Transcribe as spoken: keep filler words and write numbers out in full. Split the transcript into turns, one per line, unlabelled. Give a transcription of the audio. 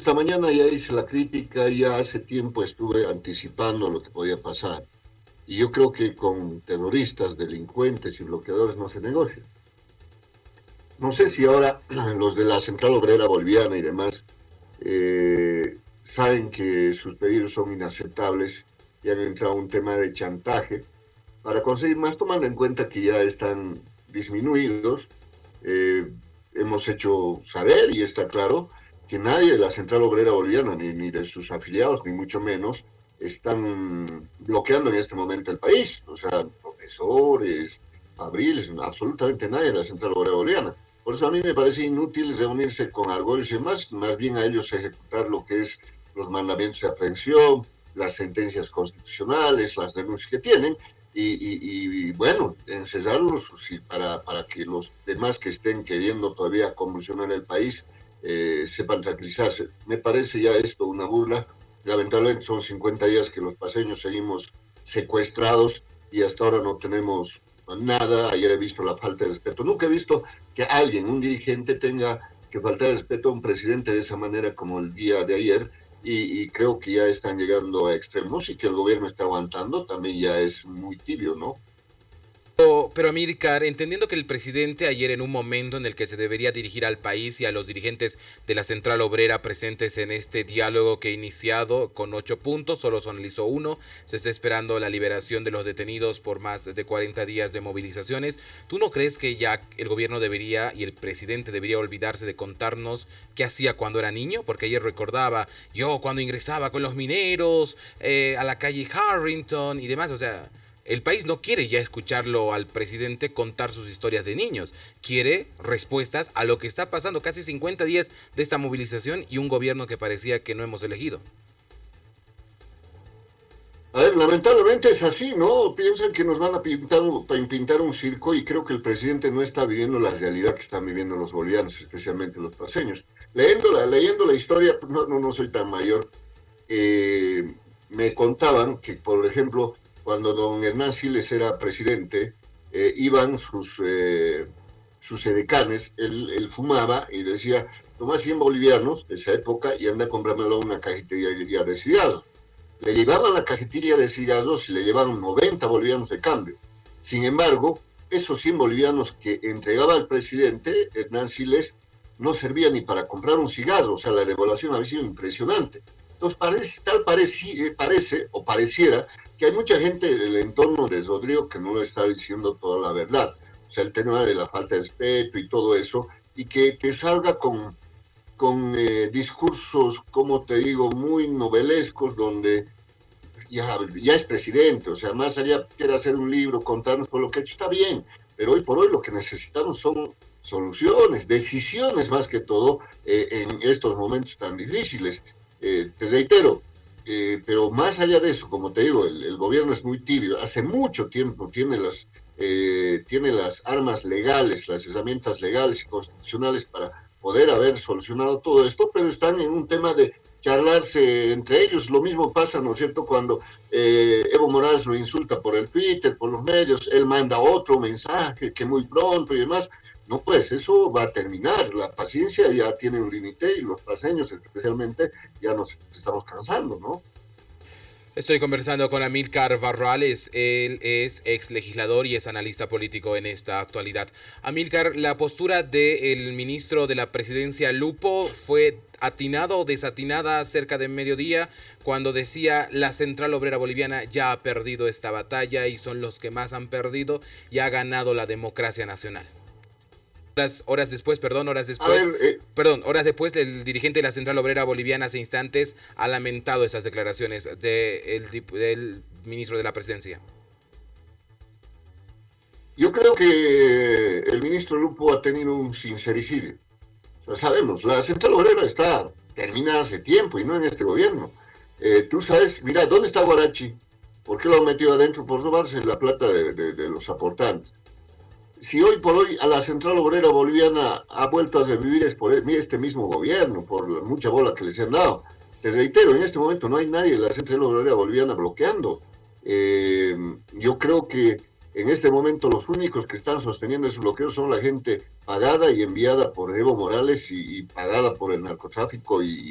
esta mañana ya hice la crítica, ya hace tiempo estuve anticipando lo que podía pasar. Y yo creo que con terroristas, delincuentes y bloqueadores no se negocia. No sé si ahora los de la Central Obrera Boliviana y demás eh, saben que sus pedidos son inaceptables y han entrado a un tema de chantaje para conseguir más, tomando en cuenta que ya están disminuidos. Eh, Hemos hecho saber, y está claro, que nadie de la Central Obrera Boliviana, ni, ni de sus afiliados, ni mucho menos, están bloqueando en este momento el país. O sea, profesores, fabriles, absolutamente nadie de la Central Obrera Boliviana. Por eso a mí me parece inútil reunirse con Argüelles y demás, más bien a ellos ejecutar lo que es los mandamientos de aprehensión, las sentencias constitucionales, las denuncias que tienen, y, y, y bueno, encerrarlos sí, para, para que los demás que estén queriendo todavía convulsionar el país eh, sepan tranquilizarse. Me parece ya esto una burla. Lamentablemente son cincuenta días que los paseños seguimos secuestrados y hasta ahora no tenemos nada. Ayer he visto la falta de respeto. Nunca he visto que alguien, un dirigente, tenga que faltar de respeto a un presidente de esa manera como el día de ayer. Y, y creo que ya están llegando a extremos y que el gobierno está aguantando, también ya es muy tibio, ¿no?
Pero, pero Amílcar, entendiendo que el presidente ayer en un momento en el que se debería dirigir al país y a los dirigentes de la Central Obrera presentes en este diálogo que ha iniciado con ocho puntos, solo se analizó uno, se está esperando la liberación de los detenidos por más de cuarenta días de movilizaciones. ¿Tú no crees que ya el gobierno debería y el presidente debería olvidarse de contarnos qué hacía cuando era niño? Porque ayer recordaba, yo cuando ingresaba con los mineros eh, a la calle Harrington y demás, o sea... El país no quiere ya escucharlo al presidente contar sus historias de niños. Quiere respuestas a lo que está pasando. Casi cincuenta días de esta movilización y un gobierno que parecía que no hemos elegido.
A ver, lamentablemente es así, ¿no? Piensan que nos van a pintar, a pintar un circo y creo que el presidente no está viviendo la realidad que están viviendo los bolivianos, especialmente los paseños. Leyendo la, leyendo la historia, no, no, no soy tan mayor, eh, me contaban que, por ejemplo, cuando don Hernán Siles era presidente, eh, iban sus, eh, sus edecanes, él, él fumaba y decía, toma cien bolivianos de esa época y anda a comprármelo una cajetilla de cigarros. Le llevaban la cajetilla de cigarros y le llevaban noventa bolivianos de cambio. Sin embargo, esos cien bolivianos que entregaba el presidente, Hernán Siles, no servían ni para comprar un cigarro, o sea, la devaluación había sido impresionante. Entonces, parece, tal parece, parece o pareciera que hay mucha gente del entorno de Rodrigo que no le está diciendo toda la verdad. O sea, el tema de la falta de respeto y todo eso, y que, que salga con, con eh, discursos, como te digo, muy novelescos, donde ya, ya es presidente, o sea, más allá quiere hacer un libro, contarnos por lo que ha hecho, está bien, pero hoy por hoy lo que necesitamos son soluciones, decisiones más que todo eh, en estos momentos tan difíciles. Eh, te reitero, eh, pero más allá de eso, como te digo, el, el gobierno es muy tibio, hace mucho tiempo tiene las, eh, tiene las armas legales, las herramientas legales y constitucionales para poder haber solucionado todo esto, pero están en un tema de charlarse entre ellos. Lo mismo pasa, ¿no es cierto?, cuando eh, Evo Morales lo insulta por el Twitter, por los medios, él manda otro mensaje que muy pronto y demás. No, pues eso va a terminar. La paciencia ya tiene un límite y los paseños especialmente ya nos estamos cansando, ¿no?
Estoy conversando con Amílcar Barrales, él es ex legislador y es analista político en esta actualidad. Amílcar, la postura del ministro de la presidencia Lupo fue atinada o desatinada cerca de mediodía cuando decía la Central Obrera Boliviana ya ha perdido esta batalla y son los que más han perdido y ha ganado la democracia nacional. Horas, horas después, perdón, horas
A
después,
ver, eh,
perdón, horas después, el dirigente de la Central Obrera Boliviana hace instantes ha lamentado esas declaraciones de el, del ministro de la Presidencia.
yo creo que el ministro Lupo ha tenido un sincericidio. O sea, sabemos, la Central Obrera está terminada hace tiempo y no en este gobierno. Eh, tú sabes, mira, ¿dónde está Guarachi? ¿Por qué lo han metido adentro? Por robarse la plata de, de, de los aportantes. Si hoy por hoy a la Central Obrera Boliviana ha vuelto a revivir es por este mismo gobierno, por la mucha bola que les han dado. Te reitero, en este momento no hay nadie de la Central Obrera Boliviana bloqueando. Eh, yo creo que en este momento los únicos que están sosteniendo ese bloqueo son la gente pagada y enviada por Evo Morales y, y pagada por el narcotráfico y,